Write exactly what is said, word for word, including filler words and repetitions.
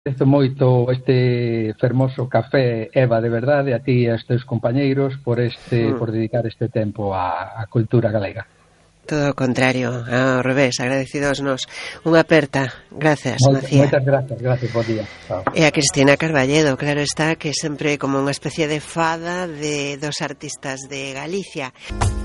Agradezo moito este fermoso café, Eva, de verdade, a ti e aos teus compañeiros por este Mm. por dedicar este tempo á, á cultura galega. Todo o contrario, ao revés, agradecidos nos. Unha aperta, gracias, Moitas, Macía. moitas gracias, gracias, bo día. Chao. E a Cristina Carballedo, claro está, que é sempre como unha especie de fada de dos artistas de Galicia.